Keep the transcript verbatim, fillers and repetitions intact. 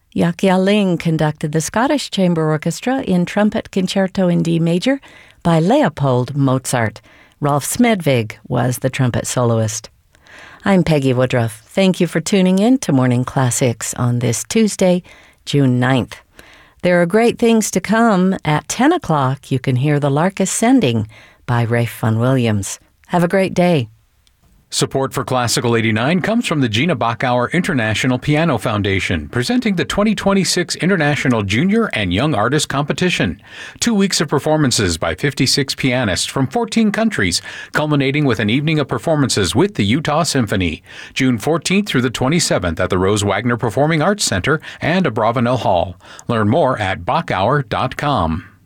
Yakia Ling conducted the Scottish Chamber Orchestra in Trumpet Concerto in D Major by Leopold Mozart. Rolf Smedvig was the trumpet soloist. I'm Peggy Woodruff. Thank you for tuning in to Morning Classics on this Tuesday, June ninth. There are great things to come. At ten o'clock, you can hear The Lark Ascending by Rafe Vaughan Williams. Have a great day. Support for Classical eighty-nine comes from the Gina Bachauer International Piano Foundation, presenting the twenty twenty-six International Junior and Young Artist Competition. Two weeks of performances by fifty-six pianists from fourteen countries, culminating with an evening of performances with the Utah Symphony. June fourteenth through the twenty-seventh at the Rose Wagner Performing Arts Center and Abravanel Hall. Learn more at bachauer dot com.